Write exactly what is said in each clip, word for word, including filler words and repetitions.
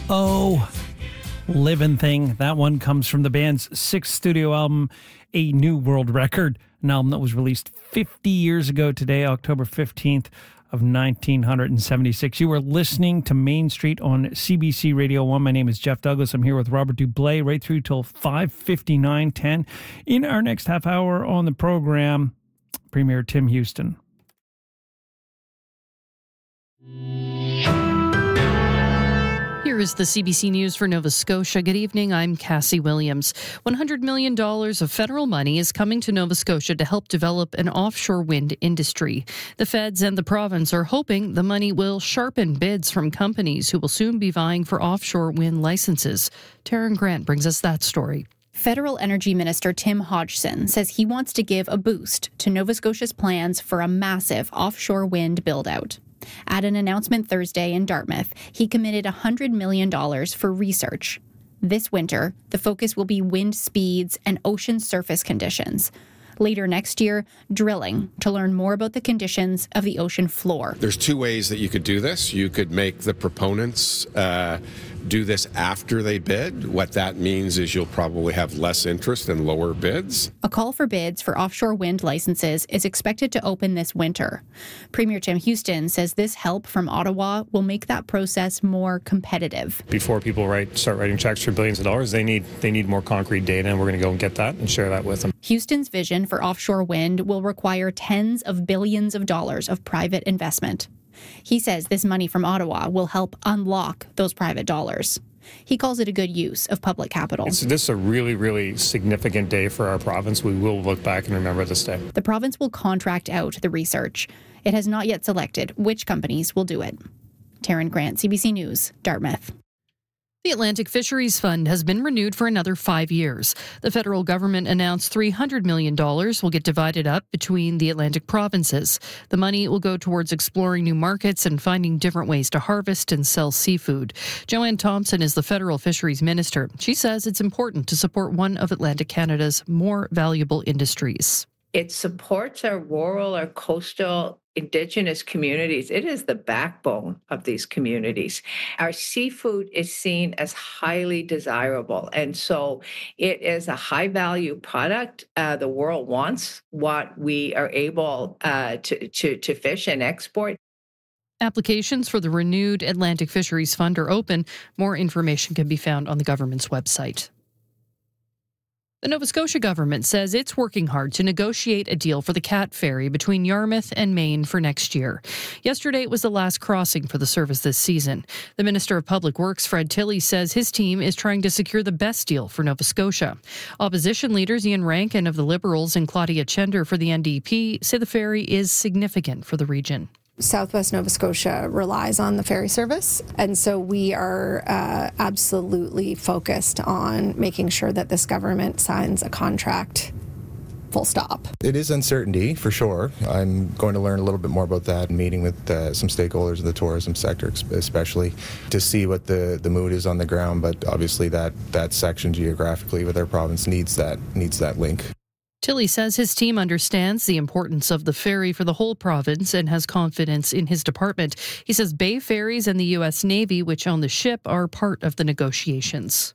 Oh, Living Thing. That one comes from the band's sixth studio album, A New World Record, an album that was released fifty years ago today, October fifteenth of nineteen seventy-six. You are listening to Main Street on C B C Radio one. My name is Jeff Douglas. I'm here with Robert Dublé right through till five fifty-nine ten. In our next half hour on the program, Premier Tim Houston. Here is the C B C News for Nova Scotia. Good evening, I'm Cassie Williams. one hundred million dollars of federal money is coming to Nova Scotia to help develop an offshore wind industry. The feds and the province are hoping the money will sharpen bids from companies who will soon be vying for offshore wind licenses. Taryn Grant brings us that story. Federal Energy Minister Tim Hodgson says he wants to give a boost to Nova Scotia's plans for a massive offshore wind build-out. At an announcement Thursday in Dartmouth, he committed one hundred million dollars for research. This winter, the focus will be wind speeds and ocean surface conditions. Later next year, drilling to learn more about the conditions of the ocean floor. There's two ways that you could do this. You could make the proponents uh, do this after they bid. What that means is you'll probably have less interest and lower bids. A call for bids for offshore wind licenses is expected to open this winter. Premier Tim Houston says this help from Ottawa will make that process more competitive. Before people write, start writing checks for billions of dollars, they need they need more concrete data, and we're going to go and get that and share that with them. Houston's vision for offshore wind will require tens of billions of dollars of private investment. He says this money from Ottawa will help unlock those private dollars. He calls it a good use of public capital. It's, this is a really, really significant day for our province. We will look back and remember this day. The province will contract out the research. It has not yet selected which companies will do it. Taryn Grant, C B C News, Dartmouth. The Atlantic Fisheries Fund has been renewed for another five years. The federal government announced three hundred million dollars will get divided up between the Atlantic provinces. The money will go towards exploring new markets and finding different ways to harvest and sell seafood. Joanne Thompson is the federal fisheries minister. She says it's important to support one of Atlantic Canada's more valuable industries. It supports our rural, our coastal, Indigenous communities. It is the backbone of these communities. Our seafood is seen as highly desirable, and so it is a high-value product. Uh, the world wants what we are able uh, to, to, to fish and export. Applications for the renewed Atlantic Fisheries Fund are open. More information can be found on the government's website. The Nova Scotia government says it's working hard to negotiate a deal for the Cat Ferry between Yarmouth and Maine for next year. Yesterday was the last crossing for the service this season. The Minister of Public Works, Fred Tilley, says his team is trying to secure the best deal for Nova Scotia. Opposition leaders Ian Rankin of the Liberals and Claudia Chender for the N D P say the ferry is significant for the region. Southwest Nova Scotia relies on the ferry service, and so we are uh, absolutely focused on making sure that this government signs a contract. Full stop. It is uncertainty, for sure. I'm going to learn a little bit more about that, meeting with uh, some stakeholders in the tourism sector especially, to see what the, the mood is on the ground, but obviously that, that section geographically with our province needs that needs that link. Tilley says his team understands the importance of the ferry for the whole province and has confidence in his department. He says Bay Ferries and the U S Navy, which own the ship, are part of the negotiations.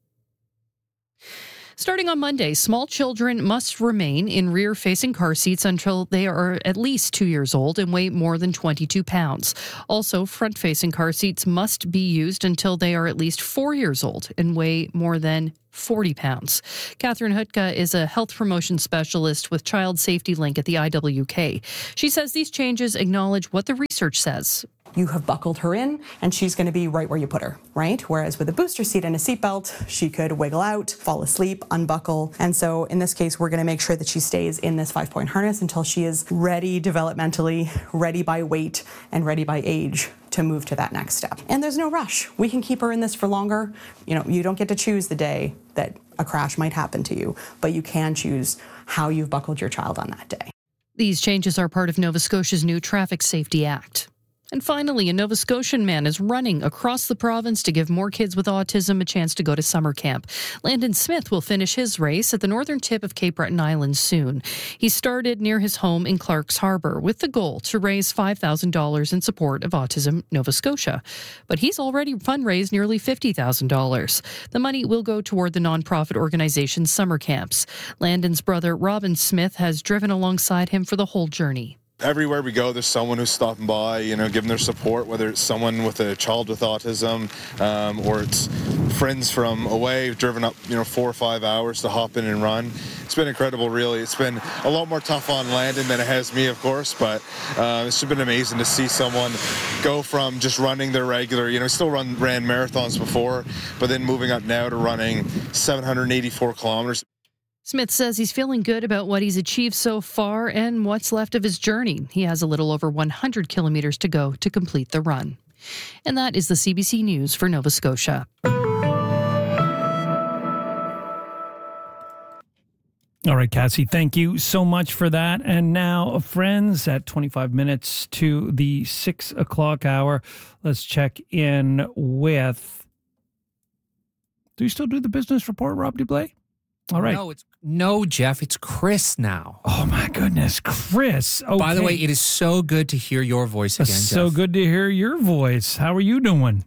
Starting on Monday, small children must remain in rear-facing car seats until they are at least two years old and weigh more than twenty-two pounds. Also, front-facing car seats must be used until they are at least four years old and weigh more than forty pounds. Catherine Hutka is a health promotion specialist with Child Safety Link at the I W K. She says these changes acknowledge what the research says. You have buckled her in, and she's going to be right where you put her, right? Whereas with a booster seat and a seatbelt, she could wiggle out, fall asleep, unbuckle. And so in this case, we're going to make sure that she stays in this five-point harness until she is ready developmentally, ready by weight, and ready by age to move to that next step. And there's no rush. We can keep her in this for longer. You know, you don't get to choose the day that a crash might happen to you, but you can choose how you've buckled your child on that day. These changes are part of Nova Scotia's new Traffic Safety Act. And finally, a Nova Scotian man is running across the province to give more kids with autism a chance to go to summer camp. Landon Smith will finish his race at the northern tip of Cape Breton Island soon. He started near his home in Clark's Harbour with the goal to raise five thousand dollars in support of Autism Nova Scotia. But he's already fundraised nearly fifty thousand dollars. The money will go toward the nonprofit organization's summer camps. Landon's brother, Robin Smith, has driven alongside him for the whole journey. Everywhere we go, there's someone who's stopping by, you know, giving their support, whether it's someone with a child with autism um, or it's friends from away who've driven up, you know, four or five hours to hop in and run. It's been incredible, really. It's been a lot more tough on Landon than it has me, of course, but uh, it's been amazing to see someone go from just running their regular, you know, still run ran marathons before, but then moving up now to running seven hundred eighty-four kilometers. Smith says he's feeling good about what he's achieved so far and what's left of his journey. He has a little over one hundred kilometers to go to complete the run. And that is the C B C News for Nova Scotia. All right, Cassie, thank you so much for that. And now, friends, at twenty-five minutes to the six o'clock hour, let's check in with... Do you still do the business report, Rob Dublé? All right. No, it's no, Jeff. It's Chris now. Oh my goodness, Chris! Okay. By the way, it is so good to hear your voice again. It's so Jeff. good to hear your voice. How are you doing?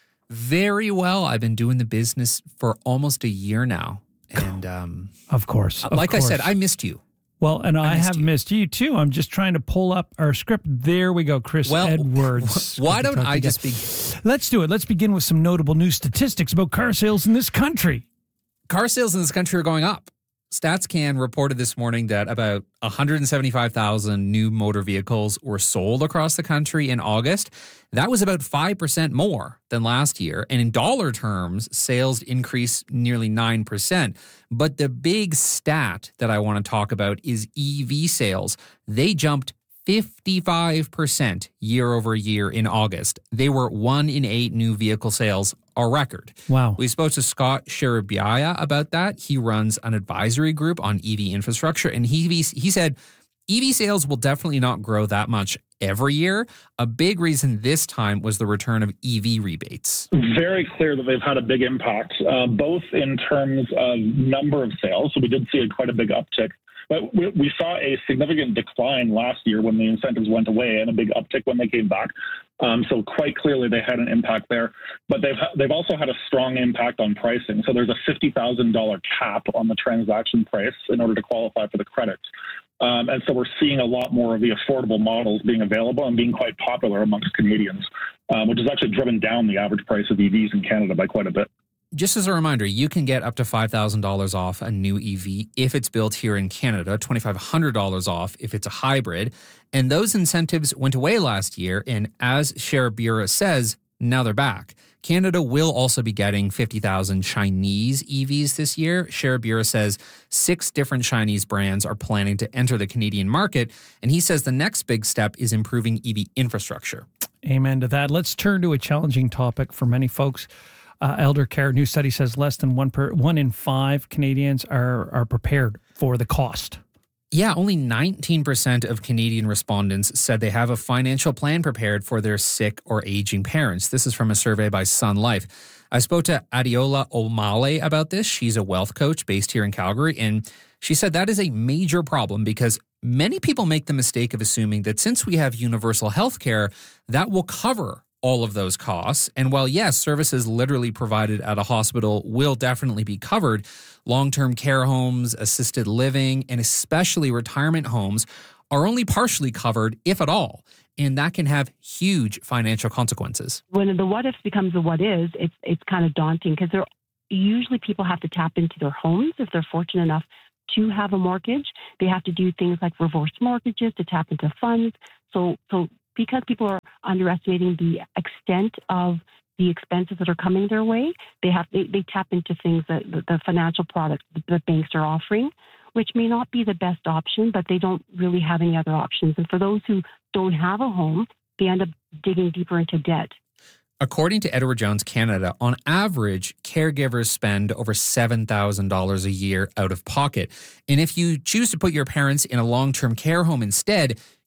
Very well. I've been doing the business for almost a year now, and um, of course, of like course. I said, I missed you. Well, and I, I missed have you. missed you too. I'm just trying to pull up our script. There we go, Chris well, Edwards. Why don't I again. just be? Let's do it. Let's begin with some notable news statistics about car sales in this country. Car sales in this country are going up. StatsCan reported this morning that about one hundred seventy-five thousand new motor vehicles were sold across the country in August. That was about five percent more than last year. And in dollar terms, sales increased nearly nine percent. But the big stat that I want to talk about is E V sales. They jumped fifty-five percent year over year in August. They were one in eight new vehicle sales, a record. Wow. We spoke to Scott Shirabiaya about that. He runs an advisory group on E V infrastructure, and he he said E V sales will definitely not grow that much every year. A big reason this time was the return of E V rebates. Very clear that they've had a big impact, uh, both in terms of number of sales. So we did see a, quite a big uptick. But we, we saw a significant decline last year when the incentives went away and a big uptick when they came back. Um, so quite clearly they had an impact there. But they've they've also had a strong impact on pricing. So there's a fifty thousand dollars cap on the transaction price in order to qualify for the credits. Um, and so we're seeing a lot more of the affordable models being available and being quite popular amongst Canadians, um, which has actually driven down the average price of E Vs in Canada by quite a bit. Just as a reminder, you can get up to five thousand dollars off a new E V if it's built here in Canada, two thousand five hundred dollars off if it's a hybrid. And those incentives went away last year. And as Shirabiaya says, now they're back. Canada will also be getting fifty thousand Chinese E Vs this year. Shirabiaya says six different Chinese brands are planning to enter the Canadian market. And he says the next big step is improving E V infrastructure. Amen to that. Let's turn to a challenging topic for many folks. Uh, elder care. New study says less than one per one in five Canadians are are prepared for the cost. Yeah, only nineteen percent of Canadian respondents said they have a financial plan prepared for their sick or aging parents. This is from a survey by Sun Life. I spoke to Adiola Omale about this. She's a wealth coach based here in Calgary, and she said that is a major problem because many people make the mistake of assuming that since we have universal health care, that will cover all of those costs. And while, yes, services literally provided at a hospital will definitely be covered, long-term care homes, assisted living, and especially retirement homes are only partially covered, if at all. And that can have huge financial consequences. When the what ifs becomes the what is, it's it's kind of daunting because they're usually people have to tap into their homes if they're fortunate enough to have a mortgage. They have to do things like reverse mortgages to tap into funds. So so because people are underestimating the extent of the expenses that are coming their way, they have they, they tap into things that the, the financial products that banks are offering, which may not be the best option, but they don't really have any other options. And for those who don't have a home, they end up digging deeper into debt. According to Edward Jones Canada, on average, caregivers spend over seven thousand dollars a year out of pocket. And if you choose to put your parents in a long-term care home instead,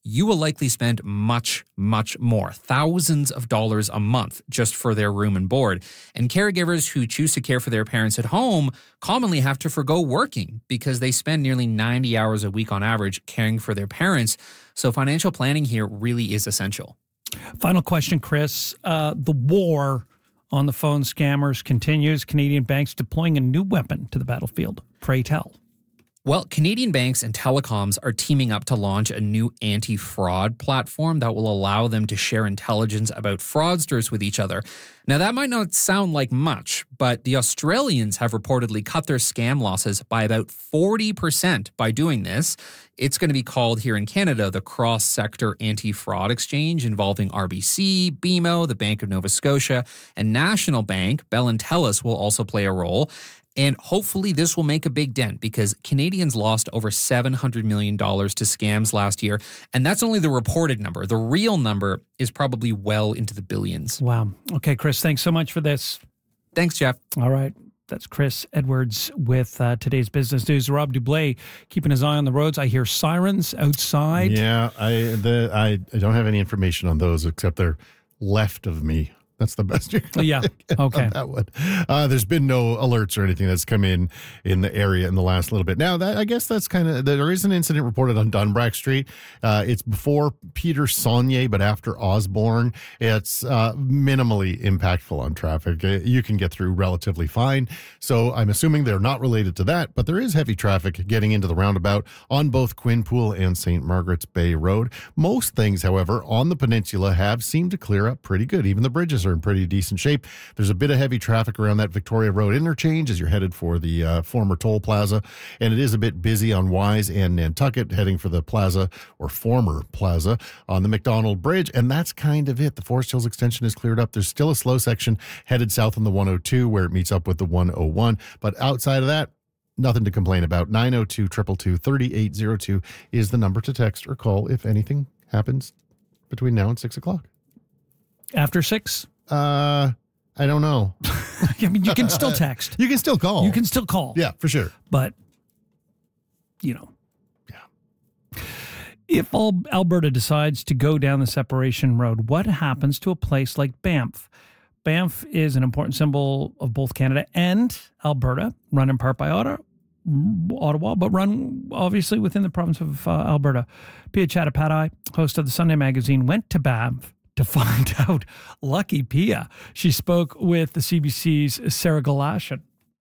you will likely spend much, much more, thousands of dollars a month just for their room and board. And caregivers who choose to care for their parents at home commonly have to forgo working because they spend nearly ninety hours a week on average caring for their parents. So financial planning here really is essential. Final question, Chris. Uh, the war on the phone scammers continues. Canadian banks deploying a new weapon to the battlefield. Pray tell. Well, Canadian banks and telecoms are teaming up to launch a new anti-fraud platform that will allow them to share intelligence about fraudsters with each other. Now, that might not sound like much, but the Australians have reportedly cut their scam losses by about forty percent by doing this. It's going to be called here in Canada the Cross-Sector Anti-Fraud Exchange, involving R B C, B M O, the Bank of Nova Scotia, and National Bank. Bell and Telus will also play a role. And hopefully this will make a big dent because Canadians lost over seven hundred million dollars to scams last year. And that's only the reported number. The real number is probably well into the billions. Wow. Okay, Chris, thanks so much for this. Thanks, Jeff. All right. That's Chris Edwards with uh, today's business news. Rob Dublé keeping his eye on the roads. I hear sirens outside. Yeah, I, the, I, I don't have any information on those except they're left of me. That's the best you're going to yeah. get okay. on that one. Uh, there's been no alerts or anything that's come in in the area in the last little bit. Now, that I guess that's kind of, there is an incident reported on Dunbrack Street. Uh, it's before Peter Saunier, but after Osborne. It's uh, minimally impactful on traffic. You can get through relatively fine. So I'm assuming they're not related to that, but there is heavy traffic getting into the roundabout on both Quinpool and Saint Margaret's Bay Road. Most things, however, on the peninsula have seemed to clear up pretty good. Even the bridges are in pretty decent shape. There's a bit of heavy traffic around that Victoria Road interchange as you're headed for the uh, former toll plaza, and it is a bit busy on Wise and Nantucket heading for the plaza or former plaza on the McDonald Bridge, and that's kind of it. The Forest Hills extension is cleared up. There's still a slow section headed south on the one oh two where it meets up with the one oh one, but outside of that, nothing to complain about. nine oh two, two two two, three eight oh two is the number to text or call if anything happens between now and six o'clock. After six? Uh, I don't know. I mean, you can still text. You can still call. You can still call. Yeah, for sure. But, you know. Yeah. If all Alberta decides to go down the separation road, what happens to a place like Banff? Banff is an important symbol of both Canada and Alberta, run in part by Ottawa, Ottawa, but run obviously within the province of uh, Alberta. Pia Chattopadhyay, host of the Sunday Magazine, went to Banff to find out. Lucky Pia. She spoke with the C B C's Sarah Galashan.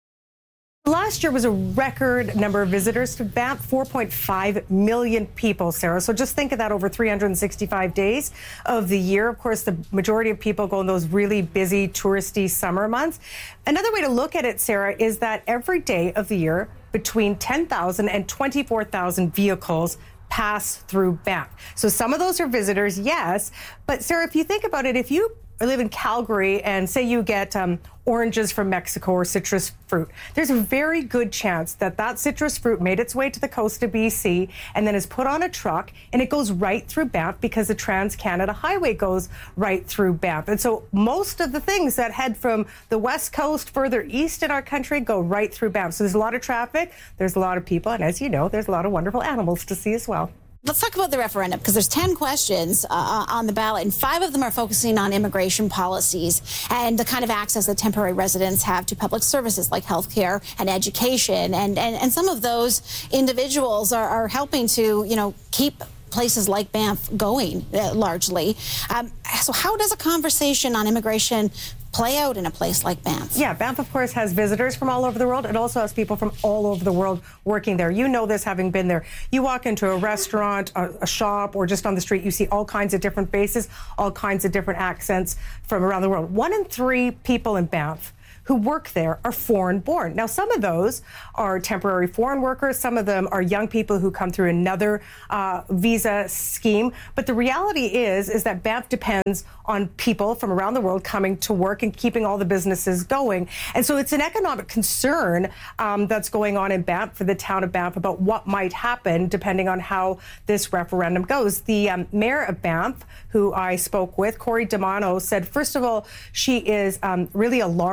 Last year was a record number of visitors to Banff, four point five million people, Sarah. So just think of that over three hundred sixty-five days of the year. Of course, the majority of people go in those really busy, touristy summer months. Another way to look at it, Sarah, is that every day of the year, between ten thousand and twenty-four thousand vehicles pass through Banff. So some of those are visitors, yes. But Sarah, if you think about it, if you live in Calgary and say you get um, oranges from Mexico or citrus fruit, there's a very good chance that that citrus fruit made its way to the coast of B C and then is put on a truck and it goes right through Banff because the Trans-Canada Highway goes right through Banff. And so most of the things that head from the west coast further east in our country go right through Banff. So there's a lot of traffic, there's a lot of people, and as you know, there's a lot of wonderful animals to see as well. Let's talk about the referendum, because there's ten questions uh, on the ballot, and five of them are focusing on immigration policies and the kind of access that temporary residents have to public services like healthcare and education. And, and, and some of those individuals are, are helping to, you know, keep places like Banff going uh, largely. Um, so how does a conversation on immigration play out in a place like Banff? Yeah, Banff, of course, has visitors from all over the world. It also has people from all over the world working there. You know this, having been there. You walk into a restaurant, a, a shop, or just on the street, you see all kinds of different faces, all kinds of different accents from around the world. One in three people in Banff who work there are foreign born. Now, some of those are temporary foreign workers. Some of them are young people who come through another uh, visa scheme. But the reality is, is that Banff depends on people from around the world coming to work and keeping all the businesses going. And so it's an economic concern um, that's going on in Banff for the town of Banff about what might happen depending on how this referendum goes. The um, mayor of Banff, who I spoke with, Corey Damano, said, first of all, she is um, really alarmed that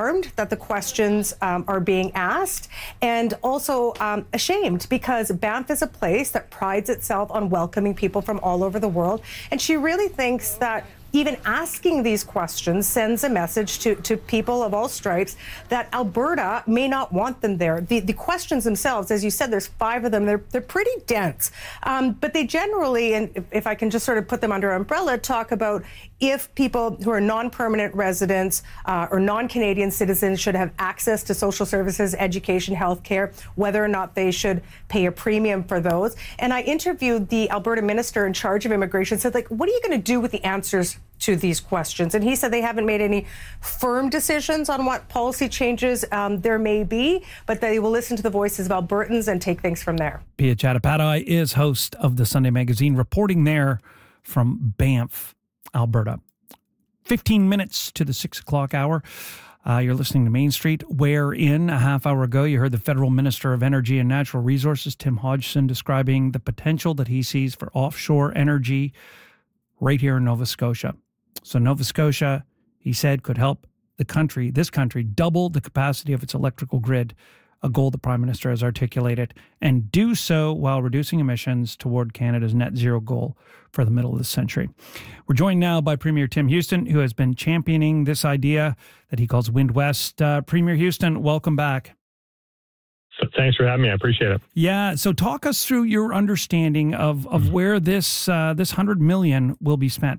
that the questions um, are being asked, and also um, ashamed because Banff is a place that prides itself on welcoming people from all over the world. And she really thinks that even asking these questions sends a message to, to people of all stripes that Alberta may not want them there. The, the questions themselves, as you said, there's five of them. They're, they're pretty dense. Um, but they generally, and if, if I can just sort of put them under umbrella, talk about if people who are non-permanent residents uh, or non-Canadian citizens should have access to social services, education, healthcare, whether or not they should pay a premium for those. And I interviewed the Alberta minister in charge of immigration, said, like, what are you going to do with the answers to these questions? And he said they haven't made any firm decisions on what policy changes um, there may be, but they will listen to the voices of Albertans and take things from there. Pia Chattopadhyay is host of the Sunday Magazine, reporting there from Banff, Alberta. fifteen minutes to the six o'clock hour. Uh, you're listening to Main Street, wherein a half hour ago you heard the Federal Minister of Energy and Natural Resources, Tim Hodgson, describing the potential that he sees for offshore energy right here in Nova Scotia. So Nova Scotia, he said, could help the country, this country, double the capacity of its electrical grid, a goal the Prime Minister has articulated, and do so while reducing emissions toward Canada's net zero goal for the middle of the century. We're joined now by Premier Tim Houston, who has been championing this idea that he calls Wind West. Uh, Premier Houston, welcome back. So thanks for having me. I appreciate it. Yeah. So talk us through your understanding of, of where this uh, this one hundred million dollars will be spent.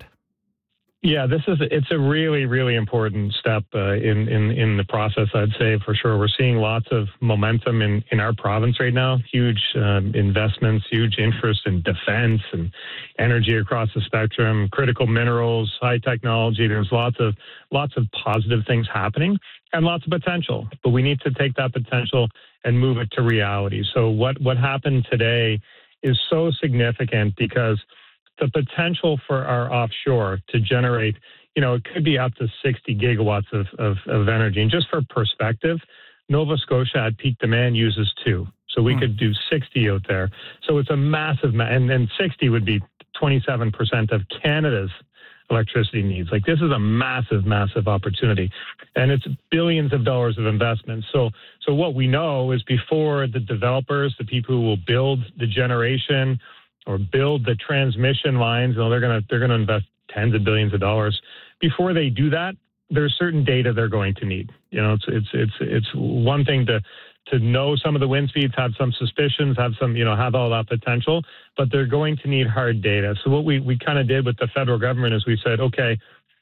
Yeah, this is it's a really, really important step uh, in, in, in the process, I'd say, for sure. We're seeing lots of momentum in, in our province right now, huge um, investments, huge interest in defense and energy across the spectrum, critical minerals, high technology. There's lots of lots of positive things happening and lots of potential, but we need to take that potential and move it to reality. So what, what happened today is so significant because the potential for our offshore to generate, you know, it could be up to sixty gigawatts of, of, of energy. And just for perspective, Nova Scotia at peak demand uses two. So we mm. could do sixty out there. So it's a massive, ma- and then sixty would be twenty-seven percent of Canada's electricity needs. Like, this is a massive, massive opportunity. And it's billions of dollars of investment. So, so what we know is before the developers, the people who will build the generation or build the transmission lines, you know, they're going to they're going to invest tens of billions of dollars. Before they do that, there's certain data they're going to need. You know, it's it's it's it's one thing to to know some of the wind speeds, have some suspicions, have some, you know, have all that potential, but they're going to need hard data. So what we we kind of did with the federal government is we said, okay,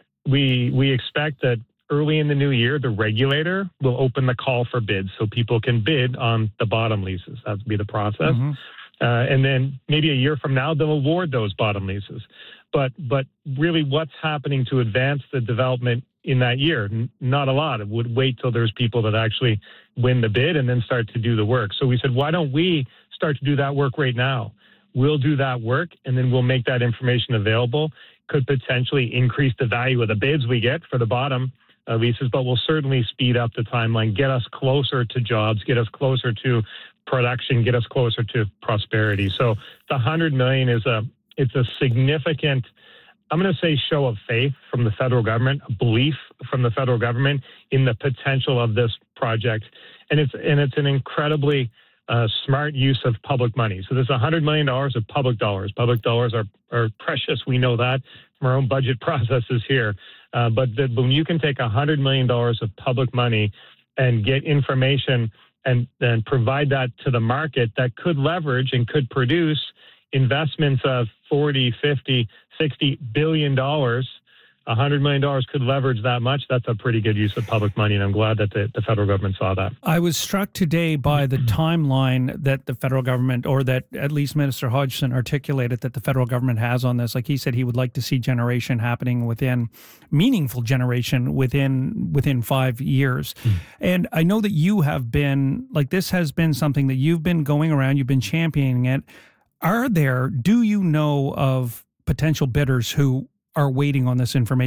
we we expect that early in the new year, the regulator will open the call for bids so people can bid on the bottom leases. That would be the process. Mm-hmm. Uh, and then maybe a year from now, they'll award those bottom leases. But but really what's happening to advance the development in that year? N- not a lot. It would wait till there's people that actually win the bid and then start to do the work. So we said, why don't we start to do that work right now? We'll do that work, and then we'll make that information available. Could potentially increase the value of the bids we get for the bottom uh, leases, but will certainly speed up the timeline, get us closer to jobs, get us closer to production, get us closer to prosperity. So the one hundred million is a it's a significant, I'm going to say, show of faith from the federal government, a belief from the federal government in the potential of this project, and it's and it's an incredibly uh, smart use of public money. So there's one hundred million dollars of public dollars. Public dollars are are precious. We know that from our own budget processes here. Uh, but the, when you can take one hundred million dollars of public money and get information and then provide that to the market that could leverage and could produce investments of forty, fifty, sixty billion dollars, one hundred million dollars could leverage that much. That's a pretty good use of public money, and I'm glad that the, the federal government saw that. I was struck today by the timeline that the federal government, or that at least Minister Hodgson articulated that the federal government has on this. Like he said, he would like to see generation happening within, meaningful generation within within five years. Mm. And I know that you have been, like this has been something that you've been going around, you've been championing it. Are there, do you know of potential bidders who are waiting on this information?